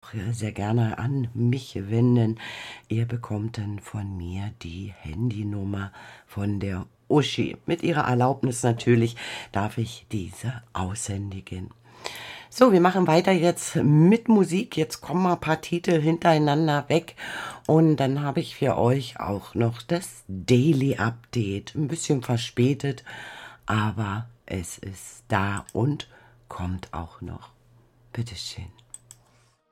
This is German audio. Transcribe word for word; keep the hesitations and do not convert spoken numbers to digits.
sehr gerne an mich wenden. Ihr bekommt dann von mir die Handynummer von der Uschi. Mit ihrer Erlaubnis natürlich darf ich diese aushändigen. So, wir machen weiter jetzt mit Musik. Jetzt kommen mal ein paar Titel hintereinander weg. Und dann habe ich für euch auch noch das Daily Update. Ein bisschen verspätet, aber es ist da und kommt auch noch. Bitteschön.